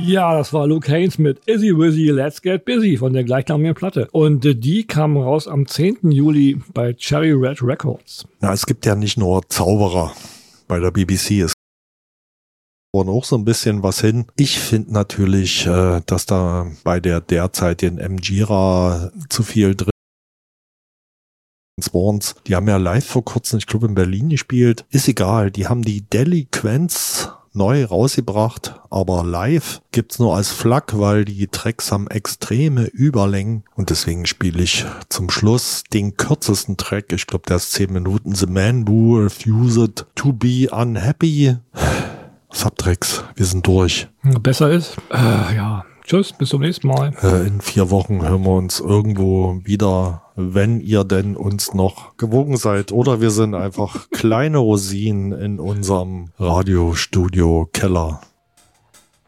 Ja, das war Luke Haines mit Izzy Wizzy Let's Get Busy von der gleichnamigen Platte. Und die kam raus am 10. Juli bei Cherry Red Records. Na, es gibt ja nicht nur Zauberer bei der BBC, es kommt auch so ein bisschen was hin. Ich finde natürlich, dass da bei der derzeitigen MGera zu viel drin Swans. Die haben ja live vor kurzem, ich glaube in Berlin gespielt. Ist egal, die haben die Delinquents neu rausgebracht, aber live gibt's nur als FLAC, weil die Tracks haben extreme Überlängen und deswegen spiele ich zum Schluss den kürzesten Track. Ich glaube, der ist 10 Minuten. The Man Who Refused to Be Unhappy. Subtracks, wir sind durch. Besser ist, ja. Tschüss, bis zum nächsten Mal. In 4 Wochen hören wir uns irgendwo wieder, wenn ihr denn uns noch gewogen seid. Oder wir sind einfach kleine Rosinen in unserem Radiostudio-Keller.